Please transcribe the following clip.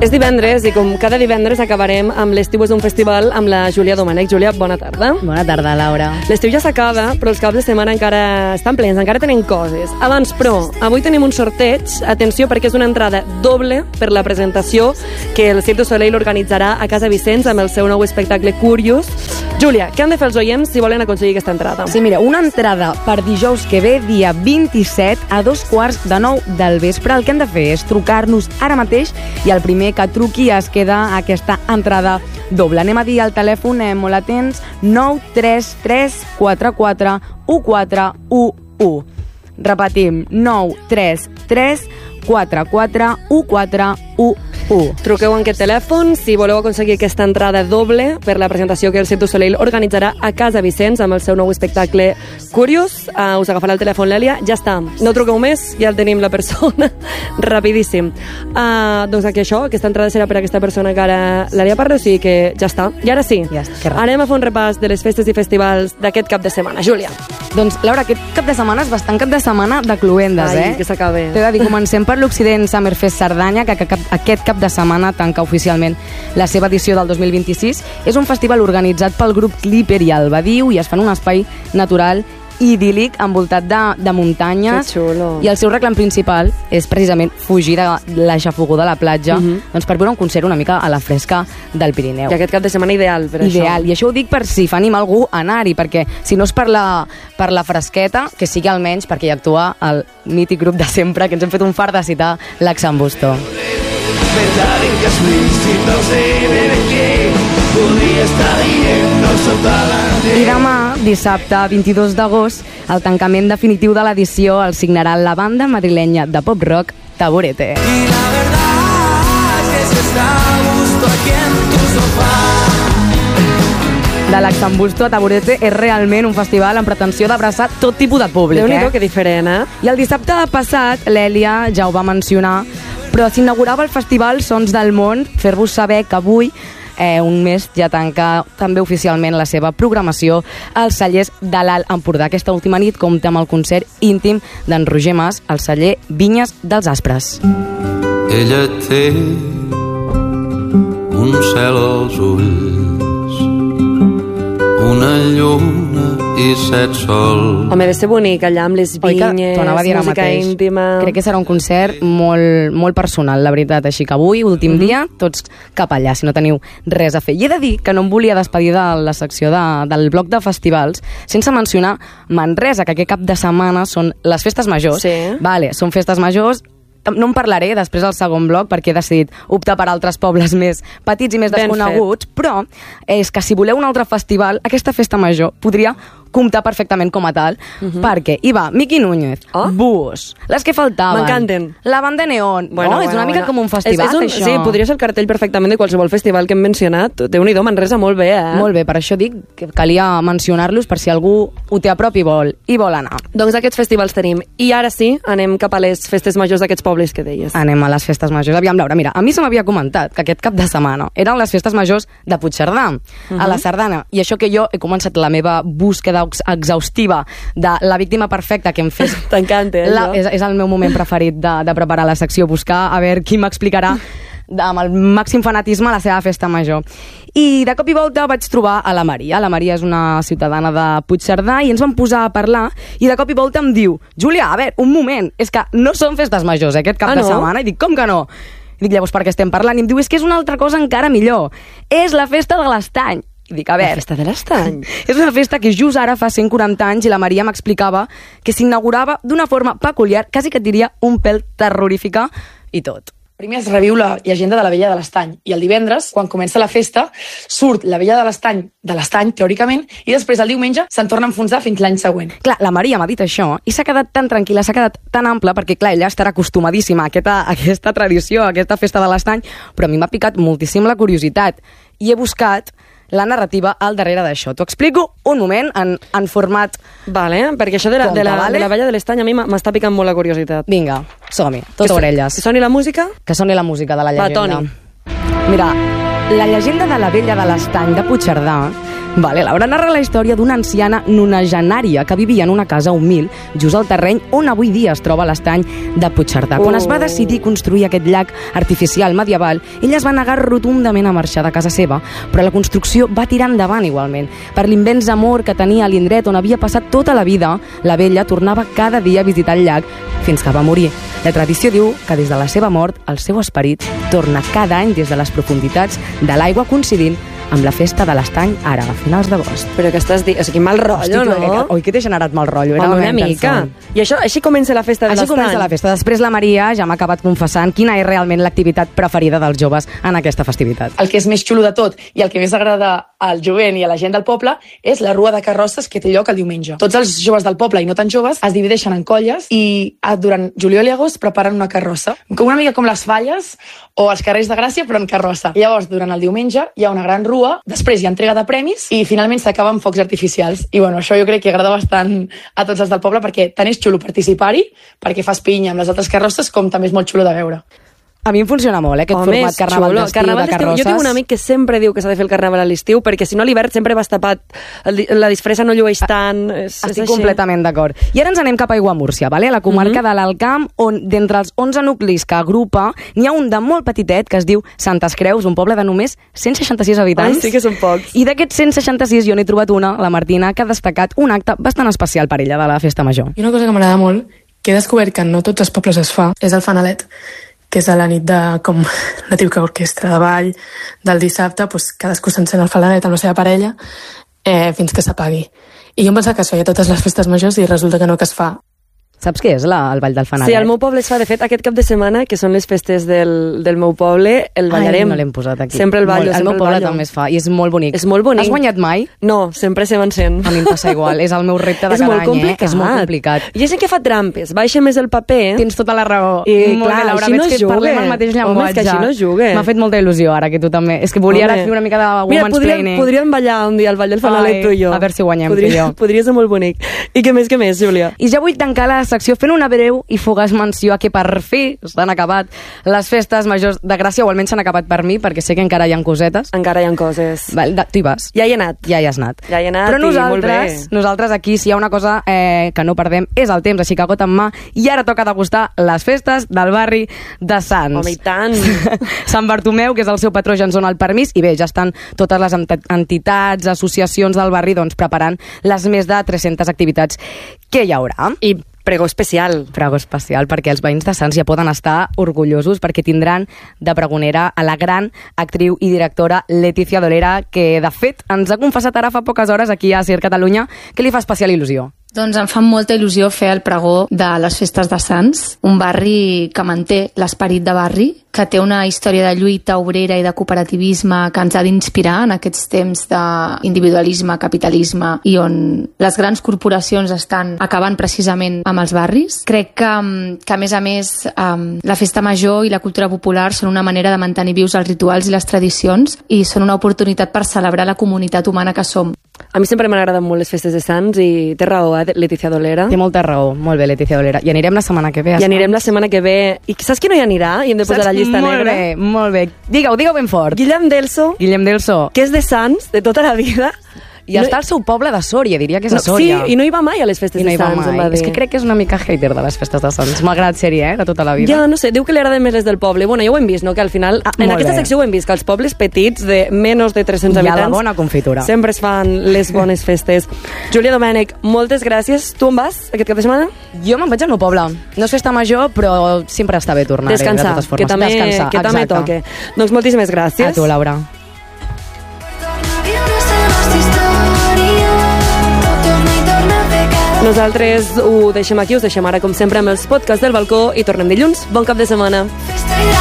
És divendres i com cada divendres acabarem amb l'Estiu és un festival amb la Júlia Domènech. Júlia, bona tarda. Bona tarda, Laura. L'estiu ja s'acaba, però els caps de setmana encara estan plens, encara tenen coses. Abans, però, avui tenim un sorteig. Atenció, perquè és una entrada doble per la presentació que el Cirque du Soleil organitzarà a Casa Vicenç amb el seu nou espectacle Curious. Júlia, què han de fer els oients si volen aconseguir aquesta entrada? Sí, mira, una entrada per dijous que ve, dia 27, a 2:15 del vespre. El que han de fer és trucar-nos ara mateix i el primer que truqui es queda aquesta entrada doble. Anem a dir al telèfon, molt atents, 933 44 1411. Repetim, 933 44 1411. Truqueu en aquest telèfon si voleu aconseguir aquesta entrada doble per la presentació que el Cirque du Soleil organitzarà a Casa Vicenç amb el seu nou espectacle Curious. Us agafarà el telèfon l'Èlia. Ja està. No truqueu més, ja el tenim la persona. Rapidíssim. Doncs aquí això, aquesta entrada serà per a aquesta persona que ara l'Èlia parla, o sigui que ja està. I ara sí, ja està, anem a fer un repàs de les festes i festivals d'aquest cap de setmana. Júlia. Doncs, Laura, aquest cap de setmana és bastant cap de setmana de cluendes, que s'acaba. T'he de dir, comencem per l'Occident Summerfest Cerdanya, que aquest cap de setmana tanca oficialment la seva edició del 2026. És un festival organitzat pel grup Clipper i el Badiu i es fa en un espai natural idíl·lic envoltat de muntanyes. Que xulo. I el seu reclam principal és precisament fugir de la xafogó de la platja, doncs per veure un concert una mica a la fresca del Pirineu. I aquest cap de setmana ideal per ideal. I això ho dic per si fa anima algú a anar-hi, perquè si no és per la fresqueta, que sigui almenys perquè hi actua el mític grup de sempre, que ens hem fet un fart de citar, l'Axambusto. I demà, dissabte 22 d'agost, el tancament definitiu de l'edició el signarà la banda madrilenya de pop-rock Taburete. I la verdad es que está a gusto aquí en tu sofà. De l'Axambusto a Taburete és realment un festival amb pretensió d'abraçar tot tipus de públic. Déu-n'hi-do, que diferent, I el dissabte passat, l'Èlia ja ho va mencionar, però s'inaugurava el festival Sons del Món, fer-vos saber que avui un mes ja tanca també oficialment la seva programació als cellers de l'Alt Empordà. Aquesta última nit compta amb el concert íntim d'en Roger Mas al celler Vinyes dels Aspres. Ella té un cel als ulls, una lluna i 7 sols. Home, ha de ser bonic allà amb les vinyes, música íntima. Crec que serà un concert molt personal, la veritat. Així que avui, últim dia, tots cap allà, si no teniu res a fer. I he de dir que no em volia despedir de la secció del bloc de festivals sense mencionar Manresa, que aquest cap de setmana són les festes majors. Sí. Vale, són festes majors. No en parlaré després al segon bloc perquè he decidit optar per altres pobles més petits i més desconeguts, però és que si voleu un altre festival, aquesta festa major podria comptar perfectament com a tal, perquè hi va Miqui Núñez, Búhos, les que faltaven, m'encanten, la banda Neon, és una mica com un festival, això. Sí, podria ser el cartell perfectament de qualsevol festival que hem mencionat. Déu-n'hi-do, Manresa, molt bé, Molt bé, per això dic que calia mencionar-los per si algú ho té a prop i vol anar. Doncs aquests festivals tenim. I ara sí, anem cap a les festes majors d'aquests pobles que deies. Anem a les festes majors. Aviam, Laura, mira, a mi se m'havia comentat que aquest cap de setmana eren les festes majors de Puigcerdà, a la Sardana, i això que jo he començat la meva búsqueda exhaustiva de la víctima perfecta que em fes... T'encanta, és el meu moment preferit de preparar la secció, buscar a veure qui m'explicarà amb el màxim fanatisme la seva festa major. I de cop i volta vaig trobar a la Maria. La Maria és una ciutadana de Puigcerdà i ens vam posar a parlar i de cop i volta em diu: Júlia, a veure, un moment, és que no són festes majors aquest cap de setmana. I dic, com que no? I dic, llavors per què estem parlant? I em diu, és que és una altra cosa encara millor. És la festa de l'Estany. I dic, a veure... La festa de l'Estany? És una festa que just ara fa 140 anys i la Maria m'explicava que s'inaugurava d'una forma peculiar, quasi que et diria un pèl terrorífica i tot. Primer es reviu la llegenda de la Vella de l'Estany i el divendres, quan comença la festa, surt la Vella de l'Estany, teòricament, i després el diumenge se'n torna a enfonsar fins l'any següent. Clar, la Maria m'ha dit això i s'ha quedat tan tranquil·la, s'ha quedat tan ampla, perquè clar, ella estarà acostumadíssima a aquesta tradició, a aquesta festa de l'Estany, però a mi m'ha picat moltíssim la curiositat i he buscat la narrativa al darrere d'això. T'ho explico un moment en format... Vale, perquè això de la Vella de l'Estany a mi m'està picant molt la curiositat. Vinga, som-hi, tot orelles. Que soni la música? Que soni la música de la llegenda. Va, Toni. Mira, la llegenda de la Vella de l'Estany de Puigcerdà Vale, Laura narra la història d'una anciana nonagenària que vivia en una casa humil just al terreny on avui dia es troba l'estany de Puigcerdà. Quan es va decidir construir aquest llac artificial medieval, ella es va negar rotundament a marxar de casa seva, però la construcció va tirar endavant igualment. Per l'immens amor que tenia a l'indret on havia passat tota la vida, la vella tornava cada dia a visitar el llac fins que va morir. La tradició diu que des de la seva mort el seu esperit torna cada any des de les profunditats de l'aigua, coincidint amb la festa de l'estany ara, a finals d'agost. Però que estàs dient... O sigui, mal rotllo, no? Oi, que t'he generat mal rotllo. Era una mica. I això, així comença la festa de l'estany. Així comença la festa. Després la Maria ja m'ha acabat confessant quina és realment l'activitat preferida dels joves en aquesta festivitat. El que és més xulo de tot i el que més agrada al jovent i a la gent del poble és la rua de carrosses que té lloc el diumenge. Tots els joves del poble i no tan joves es divideixen en colles i durant juliol i agost preparen una carrossa. Una mica com les Falles o els carrers de Gràcia, però en carrossa. Llavors, durant el diumenge hi ha una gran rua, després hi ha entrega de premis i finalment s'acaba amb focs artificials. I bueno, això jo crec que agrada bastant a tots els del poble perquè tant és xulo participar-hi, perquè fas pinya amb les altres carrosses, com també és molt xulo de veure. A mi em funciona molt, aquest format carnaval d'estiu de carrosses. Jo tinc un amic que sempre diu que s'ha de fer el carnaval a l'estiu, perquè si no a l'hivern sempre vas tapat, la disfressa no llueix tant. Estic completament d'acord. I ara ens anem cap a Aiguamúrcia, vale? A la comarca de l'Alt Camp, on d'entre els 11 nuclis que agrupa, n'hi ha un de molt petitet que es diu Santes Creus, un poble de només 166 habitants. Ai, sí que són pocs. I d'aquests 166 jo n'he trobat una, la Martina, que ha destacat un acte bastant especial per ella de la festa major. I una cosa que m'agrada molt, que he descobert que no tots els pobles es fa, és el fanalet, que és a la nit de, com la típica orquestra de ball del dissabte, doncs cadascú s'encén el fanalet amb la seva parella fins que s'apagui. I jo em pensava que es feia totes les festes majors i resulta que no, que es fa. Saps què és el Ball del Fanalet? Sí, al meu poble es fa, de fet, aquest cap de setmana, que són les festes del meu poble, el ballarem. Ai, no l'hem posat aquí. Sempre el ballo, el meu poble també es fa, i és molt bonic. És molt bonic. Has guanyat mai? No, sempre se m'encén. A mi em passa igual, és el meu repte de cada any, és molt complicat. Hi ha gent que fa trampes, baixa més el paper... Tens tota la raó. I molt clar, bé, Laura, així no veig que parlem el mateix llenguatge. Home, és que així no jugue. M'ha fet molta il·lusió ara, que tu també. És que volia ara fer una mica de woman's planning. Podríem ballar un dia al Ball del Fanalet, tu i jo. A veure si guanyem, tu i jo. Podria ser molt bonic. I què més, Júlia? I ja vull tancar la secció fent una breu i fugaç menció a que per fi s'han acabat les festes majors de Gràcia, o almenys s'han acabat per mi, perquè sé que encara hi ha cosetes. Encara hi ha coses. Tu hi vas? Ja hi he anat. Ja hi has anat. Ja hi he anat. Però nosaltres aquí, si hi ha una cosa que no perdem, és el temps, així que got en mà, i ara toca degustar les festes del barri de Sants. Home, i tant! Sant Bartomeu, que és el seu patró, ja ens dona el permís, i bé, ja estan totes les entitats, associacions del barri, doncs, preparant les més de 300 activitats que hi haurà. I pregó especial. Pregó especial, perquè els veïns de Sants ja poden estar orgullosos, perquè tindran de pregonera a la gran actriu i directora Letícia Dolera, que de fet ens ha confessat ara fa poques hores aquí a CIR Catalunya que li fa especial il·lusió. Doncs em fa molta il·lusió fer el pregó de les festes de Sants, un barri que manté l'esperit de barri, que té una història de lluita obrera i de cooperativisme que ens ha d'inspirar en aquests temps d'individualisme, capitalisme, i on les grans corporacions estan acabant precisament amb els barris. Crec que a més, la festa major i la cultura popular són una manera de mantenir vius els rituals i les tradicions, i són una oportunitat per celebrar la comunitat humana que som. A mi sempre m'han agradat molt les festes de Sants i té raó, Letícia Dolera. Té molta raó, molt bé, Letícia Dolera. I anirem la setmana que ve. I anirem la setmana que ve. I saps qui no hi anirà? I hem de posar la llista negra. Molt bé. Digue-ho ben fort. Guillem Delso, que és de Sants, de tota la vida. I està al seu poble de Sòria, diria que és a Sòria. Sí, i no hi va mai a les festes de Sants, em va dir. És que crec que és una mica hater de les festes de Sants. Malgrat ser-hi, de tota la vida. Ja, no sé, diu que li agraden més les del poble. Bueno, ja ho hem vist, no? Que al final, en aquesta secció ho hem vist, que els pobles petits de menys de 300 habitants... Hi ha la bona confitura. Sempre es fan les bones festes. Júlia Domènech, moltes gràcies. Tu on vas aquest cap de setmana? Jo me'n vaig al meu poble. No és festa major, però sempre està bé tornar-hi. Descansar, que també toque. Doncs moltíssimes gràcies. A tu, Laura. Nosaltres ho deixem aquí, us deixem ara com sempre amb els podcasts del balcó i tornem dilluns. Bon cap de setmana.